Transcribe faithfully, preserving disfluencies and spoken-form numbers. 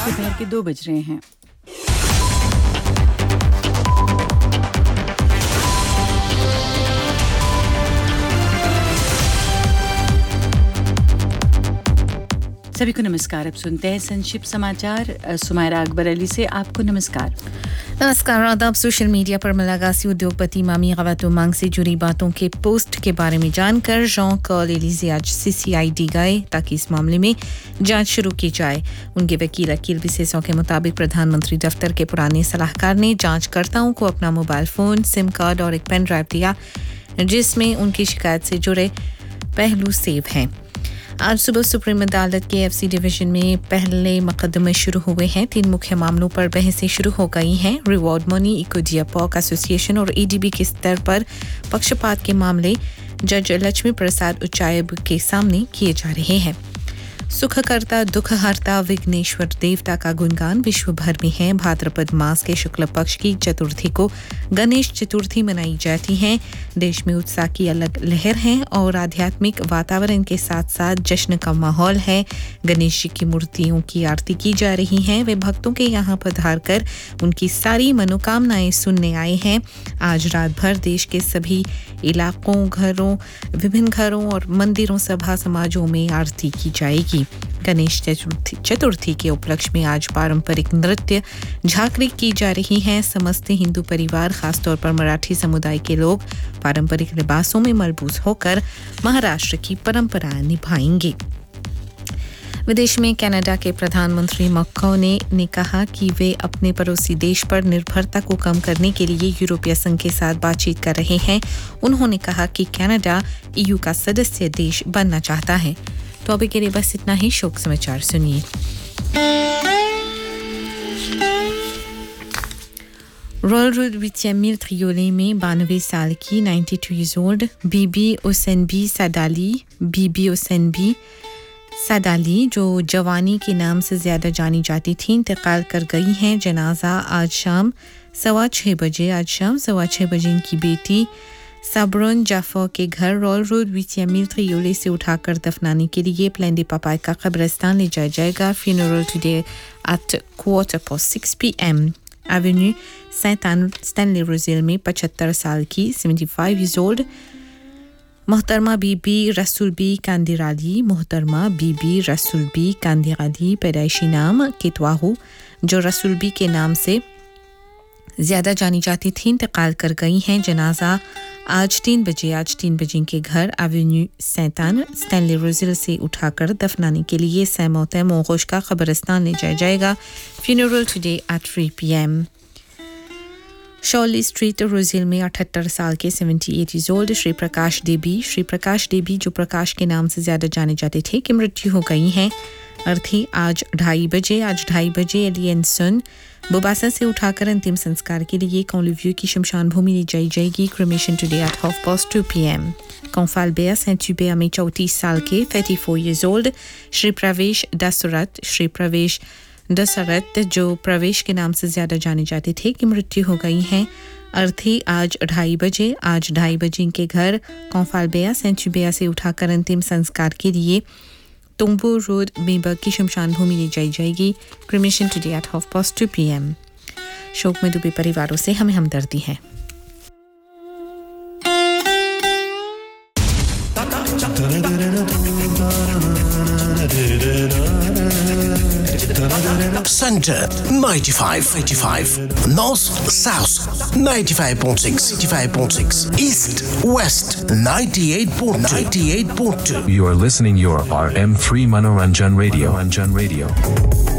दोपहर के दो बज रहे हैं। सभी को नमस्कार। अब सुनते हैं संक्षिप्त समाचार। सुमायरा अकबर अली से आपको नमस्कार। नमस्कार। आदाब। सोशल मीडिया पर मलागासी उद्योगपति मामी गवातो मांग से जुड़ी बातों के पोस्ट के बारे में जानकर जॉन कॉल एलिजे आज सीसीआईडी गए ताकि इस मामले में जांच शुरू की जाए। उनके वकील अकील विशेषों के मुताबिक प्रधानमंत्री दफ्तर के पुराने सलाहकार ने जांचकर्ताओं को अपना मोबाइल फोन, सिम कार्ड और एक पेन ड्राइव दिया जिसमें उनकी शिकायत से जुड़े पहलू सेव हैं। आज सुबह सुप्रीम अदालत के एफसी डिवीजन में पहले मुकदमे शुरू हुए हैं। तीन मुख्य मामलों पर बहसें शुरू हो गई हैं। रिवॉर्ड मनी, इकोडिया पॉक एसोसिएशन और ईडीबी के स्तर पर पक्षपात के मामले जज लक्ष्मी प्रसाद उच्चायुक्त के सामने किए जा रहे हैं। सुखकर्ता दुखहर्ता विघ्नेश्वर देवता का गुणगान विश्व भर में है। भाद्रपद मास के शुक्ल पक्ष की चतुर्थी को गणेश चतुर्थी मनाई जाती है। देश में उत्साह की अलग लहर है और आध्यात्मिक वातावरण के साथ साथ जश्न का माहौल है। गणेश जी की मूर्तियों की आरती की जा रही है। वे भक्तों के यहाँ पधार कर उनकी सारी मनोकामनाएं सुनने आए हैं। आज रात भर देश के सभी इलाकों, घरों, विभिन्न घरों और मंदिरों, सभा समाजों में आरती की जाएगी। गणेश चतुर्थी चतुर्थी के उपलक्ष्य में आज पारंपरिक नृत्य झांकरी की जा रही है। समस्त हिंदू परिवार, खासतौर पर मराठी समुदाय के लोग पारंपरिक लिबासों में मलबूस होकर महाराष्ट्र की परंपरा निभाएंगे। विदेश में कनाडा के प्रधानमंत्री मक्कॉ ने, ने कहा कि वे अपने पड़ोसी देश पर निर्भरता को कम करने के लिए यूरोपीय संघ के साथ बातचीत कर रहे हैं। उन्होंने कहा कि कनाडा ईयू का सदस्य देश बनना चाहता है। तो अभी के लिए बस इतना ही। शोक समाचार सुनिए। रॉयल रोड हुitième मील ट्रियोले में बानवे साल की बानवे years old बीबी ओसेनबी सादाली बीबी ओसेनबी सादाली जो जवानी के नाम से ज़्यादा जानी जाती थी, इंतकाल कर गई हैं। जनाजा आज शाम सवा छः बजे आज शाम सवा छः बजे इनकी बेटी साब्रोन जाफर के घर रॉयल रोड हुitième मील ट्रियोले से उठाकर दफनाने के लिए प्लेन दे पापाई का कब्रिस्तान ले जाया जाएगा। Funeral today at quarter past six P M Avenue Saint N Stanley roselle में पचहत्तर साल की पचहत्तर years old मोहतरमा बीबी रसूल बी कांदिराली मोहतरमा बीबी रसूल बी कांदिराली पैदाइशी नाम केतवाहू जो रसूल बी के नाम से ज़्यादा जानी जाती थी, इंतकाल कर गई हैं। जनाजा आज तीन बजे आज तीन बजे के घर Avenue Saint N Stanley roselle से उठाकर दफनाने के लिए सैमोते मोगोश का कब्रिस्तान ले जाया जाएगा। Funeral today at three P M शॉली street roselle में अठहत्तर साल के अठहत्तर years old श्री प्रकाश देवी श्री प्रकाश देवी जो प्रकाश के नाम से ज़्यादा जाने जाते थे की मृत्यु हो गई हैं। अर्थी आज ढाई बजे आज ढाई बजे एलियनसन बोबासा से उठाकर अंतिम संस्कार के लिए कॉन्लिव्यू की शमशान भूमि ले जाई जाएगी। Cremation today at half past to P M कॉन्फाल्बेया सेंटुबेया में चौंतीस साल के चौंतीस years old श्री प्रवेश दसरथ श्री प्रवेश दसरथ जो प्रवेश के नाम से ज़्यादा जाने जाते थे की मृत्यु हो गई हैं। अर्थी आज ढाई बजे आज ढाई बजे इनके घर कॉन्फाल्बेया सेंटुबेया से उठाकर अंतिम संस्कार के लिए तोम्बो रोड मेबर्ग की शमशान भूमि ले जाई जाएगी। Cremation today at half past to P M शोक में डूबे परिवारों से हमें हमदर्दी है। Center ninety-five eighty-five, North South ninety-five point six, ninety-five point six, East West ninety-eight point two. You are listening your R M three Manoranjan Radio. Manoranjan Radio.